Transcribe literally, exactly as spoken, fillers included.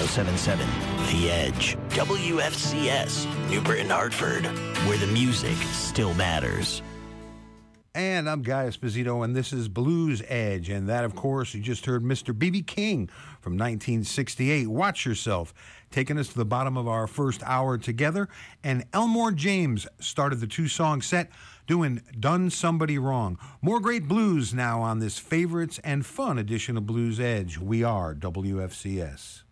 seven seven. The Edge. W F C S. New Britain, Hartford. Where the music still matters. And I'm Guy Esposito, and this is Blues Edge. And that, of course, you just heard Mister B B King from nineteen sixty-eight. Watch Yourself, taking us to the bottom of our first hour together. And Elmore James started the two-song set doing Done Somebody Wrong. More great blues now on this favorites and fun edition of Blues Edge. We are W F C S.